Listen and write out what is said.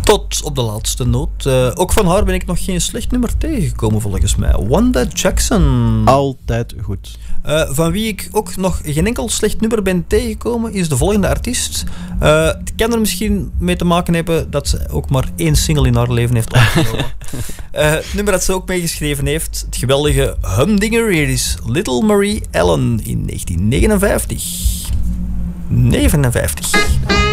Tot op de laatste noot. Ook van haar ben ik nog geen slecht nummer tegengekomen, volgens mij. Wanda Jackson. Altijd goed. Van wie ik ook nog geen enkel slecht nummer ben tegengekomen, is de volgende artiest. Het kan er misschien mee te maken hebben dat ze ook maar 1 single in haar leven heeft opgenomen. Het nummer dat ze ook meegeschreven heeft, het geweldige Humdinger, hier is Little Marie Allen in 1959.